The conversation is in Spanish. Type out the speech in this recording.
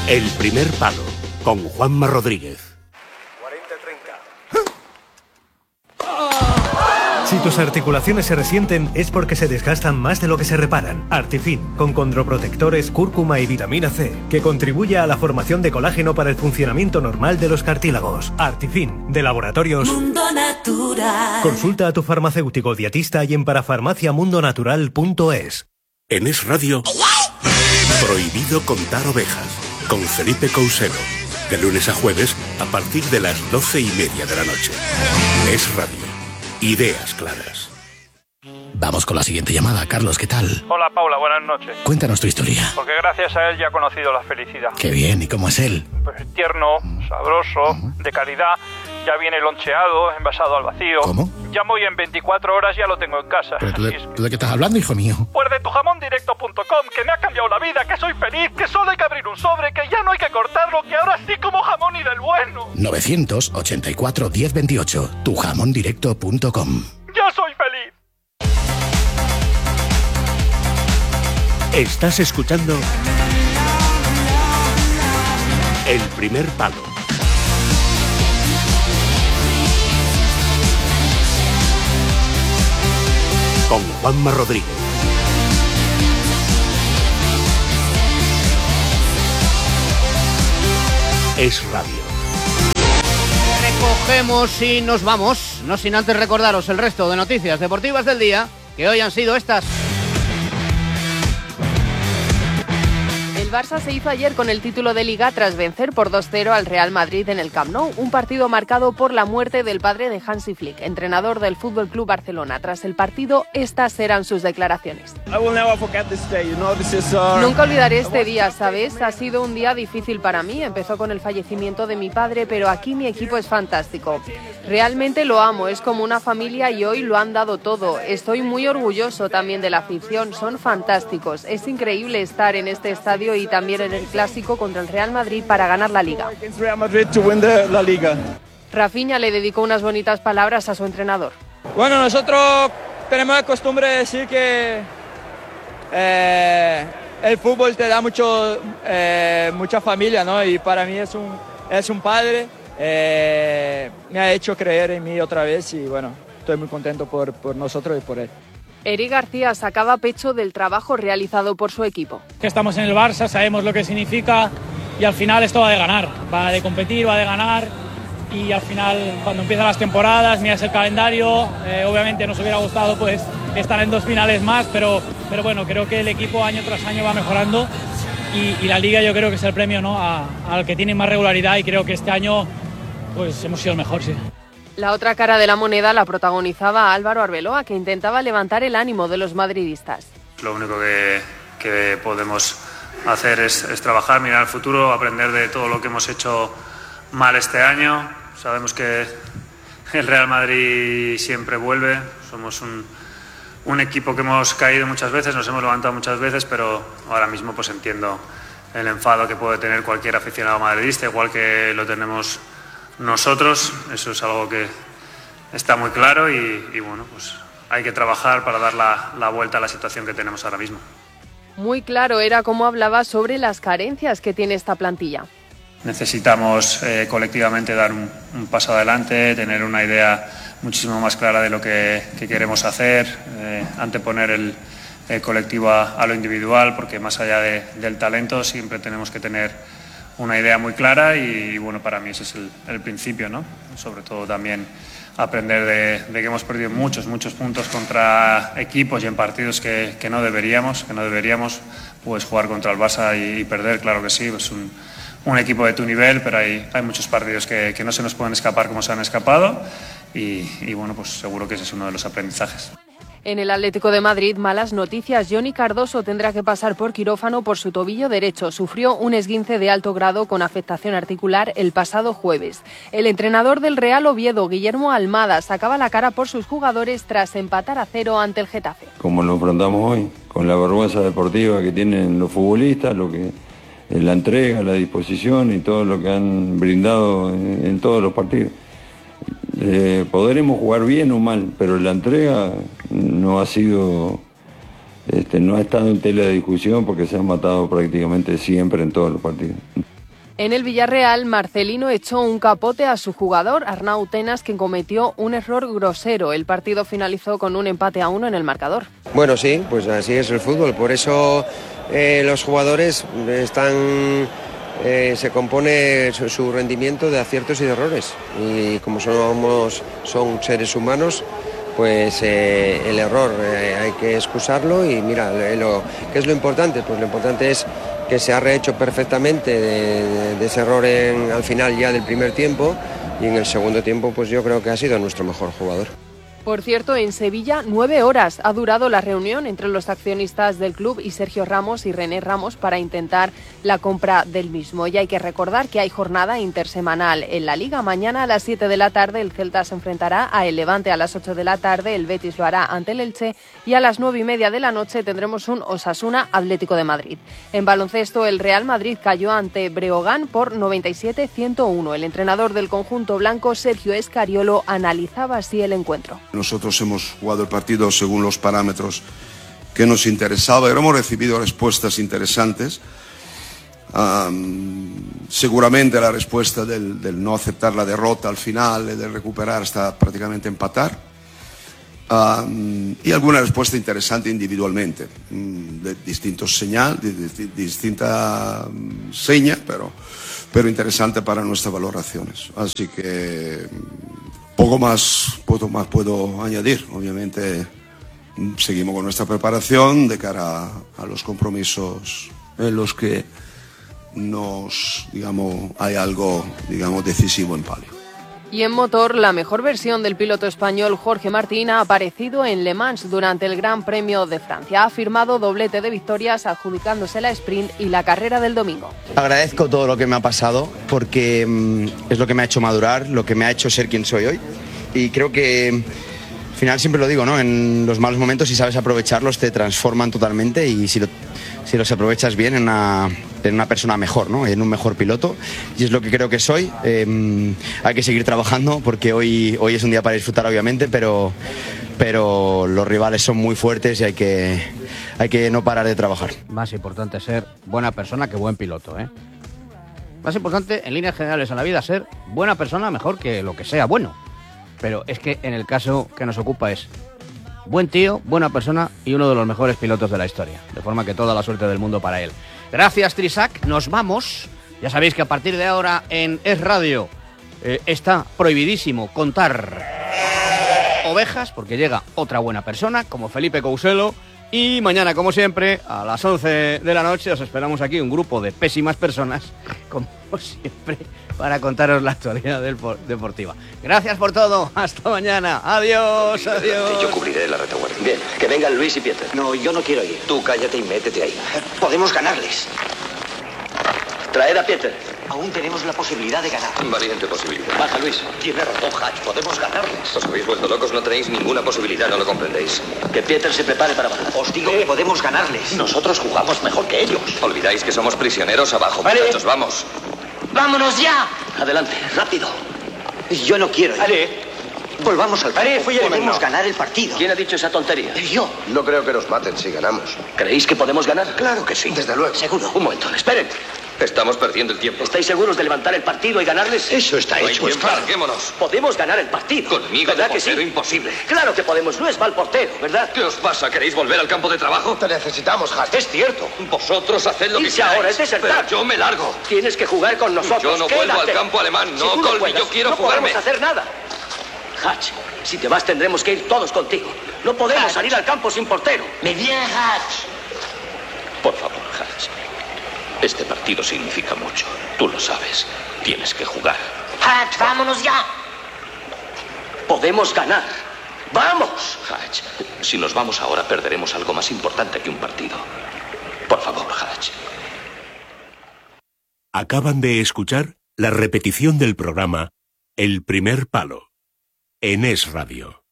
El primer palo, con Juanma Rodríguez. 40-30. Si tus articulaciones se resienten es porque se desgastan más de lo que se reparan. Artifin, con condroprotectores, cúrcuma y vitamina C, que contribuye a la formación de colágeno para el funcionamiento normal de los cartílagos. Artifin, de Laboratorios Mundo Natural. Consulta a tu farmacéutico dietista y en parafarmaciamundonatural.es. En Es Radio, prohibido contar ovejas, con Felipe Couselo, de lunes a jueves a partir de las 12:30 de la noche. Es Radio, ideas claras. Vamos con la siguiente llamada. Carlos, ¿qué tal? Hola Paula, buenas noches. Cuéntanos tu historia. Porque gracias a él ya he conocido la felicidad. Qué bien, ¿y cómo es él? Pues tierno, sabroso, de calidad. Ya viene loncheado, envasado al vacío. ¿Cómo? Llamo y en 24 horas ya lo tengo en casa. ¿Pero tú de qué estás hablando, hijo mío? Pues de tujamondirecto.com, que me ha cambiado la vida, que soy feliz, que solo hay que abrir un sobre, que ya no hay que cortarlo, que ahora sí como jamón y del bueno. 984 1028, tujamondirecto.com. ¡Ya soy feliz! Estás escuchando El primer palo. Con Juanma Rodríguez. Es Radio. Recogemos y nos vamos, no sin antes recordaros el resto de noticias deportivas del día, que hoy han sido estas. El Barça se hizo ayer con el título de Liga tras vencer por 2-0 al Real Madrid en el Camp Nou, un partido marcado por la muerte del padre de Hansi Flick, entrenador del FC Barcelona. Tras el partido, estas eran sus declaraciones. Nunca olvidaré este día, ¿sabes? Ha sido un día difícil para mí, empezó con el fallecimiento de mi padre, pero aquí mi equipo es fantástico. Realmente lo amo, es como una familia y hoy lo han dado todo. Estoy muy orgulloso también de la afición, son fantásticos. Es increíble estar en este estadio y también en el clásico contra el Real Madrid para ganar la Liga. Rafinha le dedicó unas bonitas palabras a su entrenador. Bueno, nosotros tenemos la costumbre de decir que el fútbol te da mucha familia, ¿no? Y para mí es un padre, me ha hecho creer en mí otra vez y bueno, estoy muy contento por nosotros y por él. Eric García sacaba pecho del trabajo realizado por su equipo. Que estamos en el Barça, sabemos lo que significa y al final esto va de ganar, va de competir, va de ganar y al final cuando empiezan las temporadas, miras el calendario, obviamente nos hubiera gustado pues estar en 2 finales más, pero bueno, creo que el equipo año tras año va mejorando y la Liga yo creo que es el premio, ¿no? al que tiene más regularidad y creo que este año pues hemos sido el mejor, sí. La otra cara de la moneda la protagonizaba Álvaro Arbeloa, que intentaba levantar el ánimo de los madridistas. Lo único que podemos hacer es trabajar, mirar al futuro, aprender de todo lo que hemos hecho mal este año. Sabemos que el Real Madrid siempre vuelve, somos un equipo que hemos caído muchas veces, nos hemos levantado muchas veces, pero ahora mismo pues entiendo el enfado que puede tener cualquier aficionado madridista, igual que lo tenemos nosotros. Eso es algo que está muy claro y bueno, pues hay que trabajar para dar la vuelta a la situación que tenemos ahora mismo. Muy claro era cómo hablaba sobre las carencias que tiene esta plantilla. Necesitamos colectivamente dar un paso adelante, tener una idea muchísimo más clara de lo que queremos hacer, anteponer el colectivo a lo individual, porque más allá del talento siempre tenemos que tener una idea muy clara y bueno, para mí ese es el principio, ¿no? Sobre todo también aprender de que hemos perdido muchos puntos contra equipos y en partidos que no deberíamos pues jugar contra el Barça y perder, claro que sí, es un equipo de tu nivel, pero hay muchos partidos que no se nos pueden escapar como se han escapado y bueno, pues seguro que ese es uno de los aprendizajes. En el Atlético de Madrid, malas noticias. Johnny Cardoso tendrá que pasar por quirófano por su tobillo derecho. Sufrió un esguince de alto grado con afectación articular el pasado jueves. El entrenador del Real Oviedo, Guillermo Almada, sacaba la cara por sus jugadores tras empatar a 0 ante el Getafe. Como lo enfrentamos hoy, con la vergüenza deportiva que tienen los futbolistas, la entrega, la disposición y todo lo que han brindado en todos los partidos. Podremos jugar bien o mal, pero la entrega no ha sido, no ha estado en tela de discusión porque se han matado prácticamente siempre en todos los partidos. En el Villarreal, Marcelino echó un capote a su jugador, Arnau Tenas, que cometió un error grosero. El partido finalizó con un empate a 1 en el marcador. Bueno, sí, pues así es el fútbol. Por eso los jugadores se compone su rendimiento de aciertos y de errores. Y como son seres humanos, pues el error hay que excusarlo. Y mira, ¿qué es lo importante? Pues lo importante es que se ha rehecho perfectamente de ese error al final ya del primer tiempo, y en el segundo tiempo pues yo creo que ha sido nuestro mejor jugador. Por cierto, en Sevilla 9 horas ha durado la reunión entre los accionistas del club y Sergio Ramos y René Ramos para intentar la compra del mismo. Y hay que recordar que hay jornada intersemanal en la Liga. Mañana a las 7 de la tarde el Celta se enfrentará a el Levante, a las 8 de la tarde el Betis lo hará ante el Elche y a las 9:30 de la noche tendremos un Osasuna Atlético de Madrid. En baloncesto el Real Madrid cayó ante Breogán por 97-101. El entrenador del conjunto blanco, Sergio Escariolo, analizaba así el encuentro. Nosotros hemos jugado el partido según los parámetros que nos interesaba y hemos recibido respuestas interesantes. Seguramente la respuesta del no aceptar la derrota al final, de recuperar hasta prácticamente empatar. Y alguna respuesta interesante individualmente, de distintos señal, de distinta seña, pero interesante para nuestras valoraciones. Así que poco más puedo añadir. Obviamente seguimos con nuestra preparación de cara a los compromisos en los que hay algo, decisivo en palio. Y en motor, la mejor versión del piloto español Jorge Martín ha aparecido en Le Mans durante el Gran Premio de Francia. Ha firmado doblete de victorias, adjudicándose la sprint y la carrera del domingo. Agradezco todo lo que me ha pasado porque es lo que me ha hecho madurar, lo que me ha hecho ser quien soy hoy. Y creo que, al final siempre lo digo, ¿no? En los malos momentos, si sabes aprovecharlos, te transforman totalmente, y si los aprovechas bien, en una persona mejor, ¿no? En un mejor piloto, y es lo que creo que soy. Hay que seguir trabajando porque hoy es un día para disfrutar, obviamente, pero los rivales son muy fuertes y hay que no parar de trabajar. Más importante ser buena persona que buen piloto, ¿eh? Más importante, en líneas generales en la vida, ser buena persona mejor que lo que sea bueno. Pero es que en el caso que nos ocupa es buen tío, buena persona y uno de los mejores pilotos de la historia. De forma que toda la suerte del mundo para él. Gracias, Trisac. Nos vamos. Ya sabéis que a partir de ahora en Es Radio está prohibidísimo contar ovejas, porque llega otra buena persona como Felipe Couselo. Y mañana, como siempre, a las 11 de la noche os esperamos aquí un grupo de pésimas personas, como siempre, para contaros la actualidad deportiva. Gracias por todo. Hasta mañana. Adiós, adiós. Yo cubriré la retaguardia. Bien, que vengan Luis y Pieter. No, yo no quiero ir. Tú cállate y métete ahí. Podemos ganarles. Traed a Pieter. Aún tenemos la posibilidad de ganar. Valiente posibilidad. Baja, Luis. Tiene razón, Hatch. Podemos ganarles. Os habéis vuelto locos, no tenéis ninguna posibilidad, no lo comprendéis. Que Pieter se prepare para bajar. Os digo que podemos ganarles. Nosotros jugamos mejor que ellos. Olvidáis que somos prisioneros abajo, muchachos, vamos. ¡Vámonos ya! Adelante, rápido. Yo no quiero ir. Ale. Volvamos al campo. Podemos ganar el partido. ¿Quién ha dicho esa tontería? Yo. No creo que nos maten si ganamos. ¿Creéis que podemos ganar? Claro que sí. Desde luego. Seguro. Un momento, esperen. Estamos perdiendo el tiempo. ¿Estáis seguros de levantar el partido y ganarles? Eso está hecho. Pues claro. Larguémonos. Podemos ganar el partido. Conmigo, ¿verdad de que sí? imposible. Claro que podemos. No es mal portero, ¿verdad? ¿Qué os pasa? ¿Queréis volver al campo de trabajo? Te necesitamos, Hatch. Es cierto. Vosotros haced lo que Irse queráis. ahora es desertar. Pero yo me largo. Tienes que jugar con nosotros. Yo no vuelvo al campo alemán. No, Colby, yo quiero jugarme. No podemos hacer nada. Hatch, si te vas tendremos que ir todos contigo. No podemos salir al campo sin portero. Me viene, Hatch. Por favor, Hatch. Este partido significa mucho. Tú lo sabes. Tienes que jugar. Hatch, vámonos ya. Podemos ganar. ¡Vamos! Hatch, si nos vamos ahora perderemos algo más importante que un partido. Por favor, Hatch. Acaban de escuchar la repetición del programa El Primer Palo en Es Radio.